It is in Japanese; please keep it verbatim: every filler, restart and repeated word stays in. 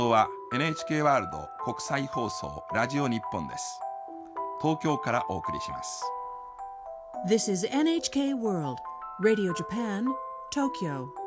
は エヌエイチケー ワールド国際放送ラジオ日本です。東京からお送りします。 This is エヌエイチケー World Radio Japan, Tokyo.